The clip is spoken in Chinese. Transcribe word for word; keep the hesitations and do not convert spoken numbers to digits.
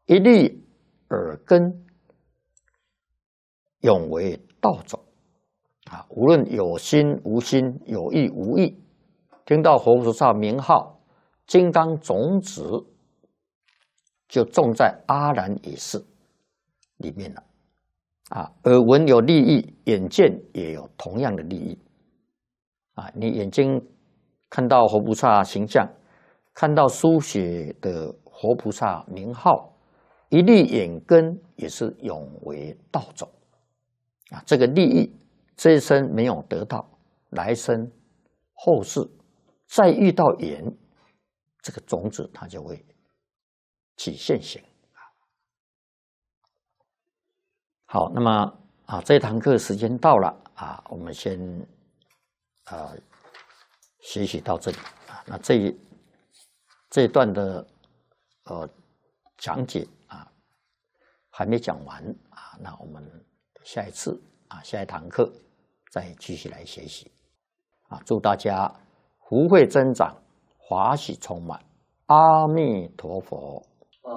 一粒耳根，永为道种。啊，无论有心无心，有意无意，听到佛菩萨名号，金刚种子就种在阿然也是里面了。啊，耳闻有利益，眼见也有同样的利益。啊，你眼睛看到佛菩萨形象，看到书写的佛菩萨名号，一粒眼根也是永为道种。啊，这个利益这一生没有得到，来生后世再遇到缘，这个种子它就会起现行。好，那么啊，这堂课时间到了啊，我们先啊学习到这里啊。那这一这一段的呃讲解啊还没讲完啊，那我们下一次啊下一堂课再继续来学习啊。祝大家福慧增长，华喜充满，阿弥陀佛。